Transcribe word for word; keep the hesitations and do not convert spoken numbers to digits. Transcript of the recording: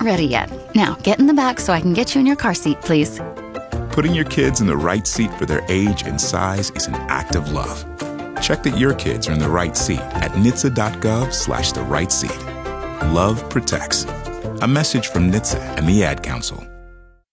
ready yet. Now, get in the back so I can get you in your car seat, please. Putting your kids in the right seat for their age and size is an act of love. Check that your kids are in the right seat at N H T S A dot gov slash the right seat. Love protects. A message from N H T S A and the Ad Council.